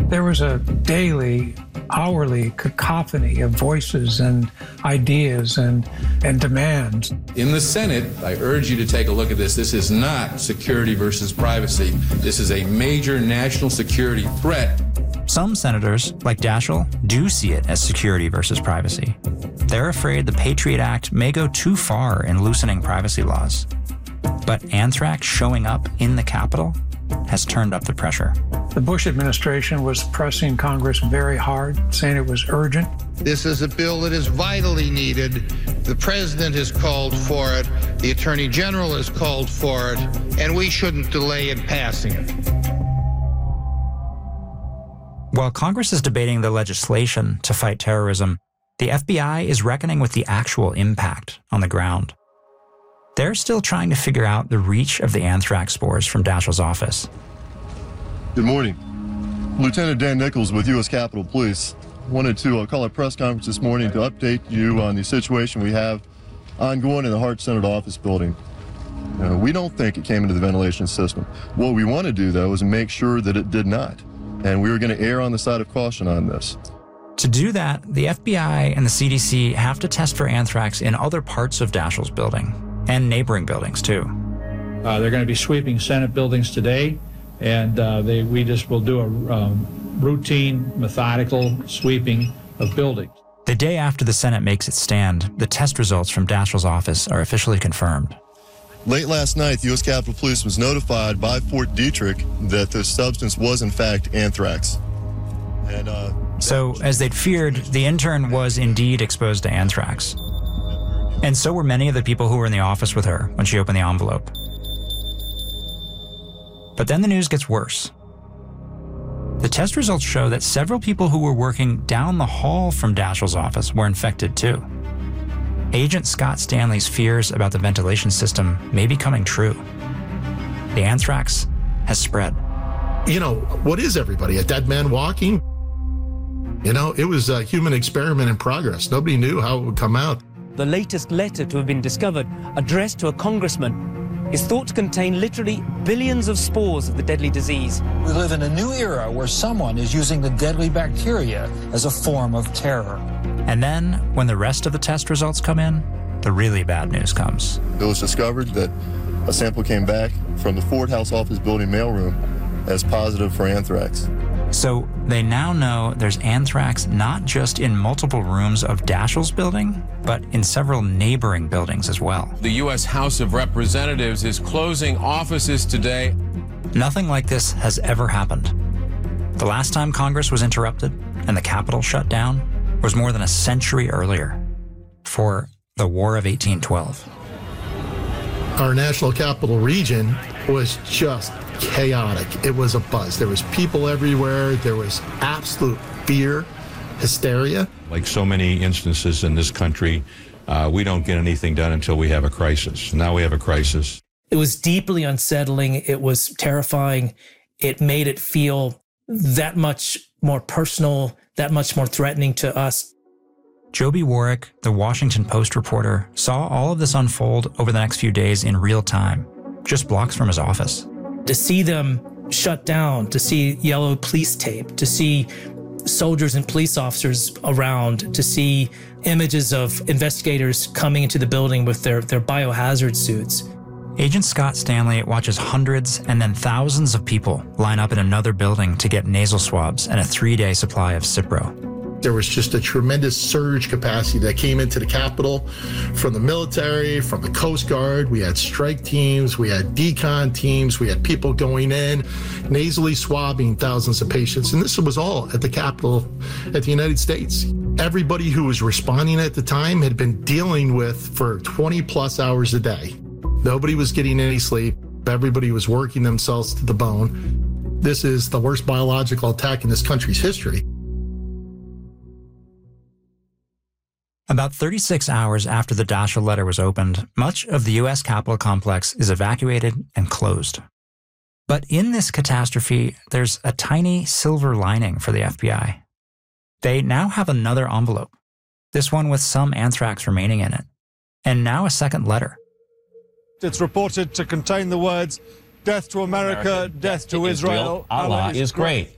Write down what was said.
There was a daily, hourly cacophony of voices and ideas and demands. In the Senate, I urge you to take a look at this. This is not security versus privacy. This is a major national security threat. Some senators, like Daschle, do see it as security versus privacy. They're afraid the Patriot Act may go too far in loosening privacy laws. But anthrax showing up in the Capitol has turned up the pressure. The Bush administration was pressing Congress very hard, saying it was urgent. This is a bill that is vitally needed. The president has called for it. The attorney general has called for it, and we shouldn't delay in passing it. While Congress is debating the legislation to fight terrorism, the FBI is reckoning with the actual impact on the ground. They're still trying to figure out the reach of the anthrax spores from Daschle's office. Good morning. Lieutenant Dan Nichols with U.S. Capitol Police. Wanted to call a press conference this morning to update you on the situation we have ongoing in the Hart Senate office building. We don't think it came into the ventilation system. What we want to do, though, is make sure that it did not. And we were going to err on the side of caution on this. To do that, the FBI and the CDC have to test for anthrax in other parts of Daschle's building, and neighboring buildings, too. They're going to be sweeping Senate buildings today, and we just will do a routine, methodical sweeping of buildings. The day after the Senate makes its stand, the test results from Daschle's office are officially confirmed. Late last night, the U.S. Capitol Police was notified by Fort Detrick that the substance was, in fact, anthrax. So, as they'd feared, the intern was indeed exposed to anthrax. And so were many of the people who were in the office with her when she opened the envelope. But then the news gets worse. The test results show that several people who were working down the hall from Daschle's office were infected too. Agent Scott Stanley's fears about the ventilation system may be coming true. The anthrax has spread. You know, what is everybody? A dead man walking? You know, it was a human experiment in progress. Nobody knew how it would come out. The latest letter to have been discovered, addressed to a congressman, is thought to contain literally billions of spores of the deadly disease. We live in a new era where someone is using the deadly bacteria as a form of terror. And then, when the rest of the test results come in, the really bad news comes. It was discovered that a sample came back from the Ford House office building mailroom as positive for anthrax. So they now know there's anthrax not just in multiple rooms of Daschle's building, but in several neighboring buildings as well. The U.S. House of Representatives is closing offices today. Nothing like this has ever happened. The last time Congress was interrupted and the Capitol shut down was more than a century earlier, for the War of 1812. Our National Capital Region was just chaotic. It was a buzz. There was people everywhere. There was absolute fear, hysteria. Like so many instances in this country, we don't get anything done until we have a crisis. Now we have a crisis. It was deeply unsettling. It was terrifying. It made it feel that much more personal, that much more threatening to us. Joby Warrick, the Washington Post reporter, saw all of this unfold over the next few days in real time, just blocks from his office. To see them shut down, to see yellow police tape, to see soldiers and police officers around, to see images of investigators coming into the building with their biohazard suits. Agent Scott Stanley watches hundreds and then thousands of people line up in another building to get nasal swabs and a 3-day supply of Cipro. There was just a tremendous surge capacity that came into the Capitol from the military, from the Coast Guard. We had strike teams, we had decon teams, we had people going in, nasally swabbing thousands of patients. And this was all at the Capitol at the United States. Everybody who was responding at the time had been dealing with for 20 plus hours a day. Nobody was getting any sleep. Everybody was working themselves to the bone. This is the worst biological attack in this country's history. About 36 hours after the Daschle letter was opened, much of the U.S. Capitol complex is evacuated and closed. But in this catastrophe, there's a tiny silver lining for the FBI. They now have another envelope, this one with some anthrax remaining in it, and now a second letter. It's reported to contain the words, "Death to America, death to Israel. Allah is great."